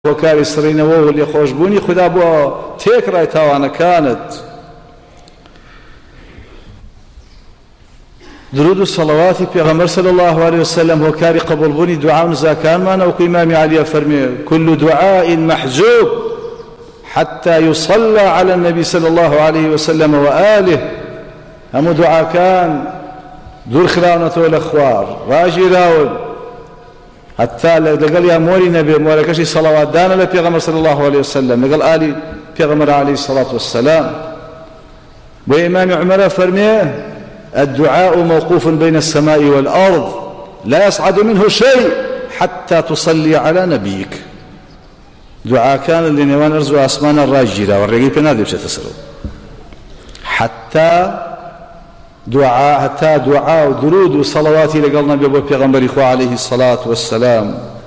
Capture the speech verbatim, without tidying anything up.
وكاري سرين واللي خوشبوني خدا بو تكراي تاوانا كانت درود الصلوات في غمر صلى الله عليه وسلم وكاري قبول بوني دعاء نزاكان ما نوك إمام علي فرمي كل دعاء محجوب حتى يصلى على النبي صلى الله عليه وسلم وآله هم دعاء كان دور خلاونة والأخوار راجي راول حتى لقال يا موري نبي موركشي صلوات دانا لبيغمر صلى الله عليه وسلم لقال آلي بيغمر عليه الصلاة والسلام وإمام عمر فرميه الدعاء موقوف بين السماء والأرض لا يصعد منه شيء حتى تصلي على نبيك دعاء كان اللي نوان أرزو أسمان الراجرة والرقيب نادي بشتسرو حتى دعاء حتى دعاء ودرود وصلوات لقال نبي بيغمر عليه الصلاة والسلام